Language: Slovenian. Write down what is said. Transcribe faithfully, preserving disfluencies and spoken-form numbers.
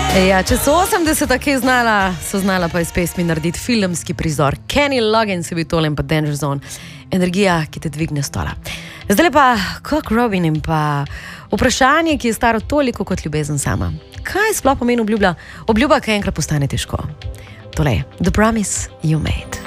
Ja, če so osemdeseta kaj znala, so znala pa iz pesmi narediti filmski prizor. Kenny Loggins je bil tole in pa Danger Zone. Energija, ki te dvigne stola. Zdaj pa Cock Robin in pa vprašanje, ki je staro toliko kot ljubezen sama. Kaj sploh pomeni obljuba? Obljuba, ki enkrat postane težko. Tole je The Promise You Made.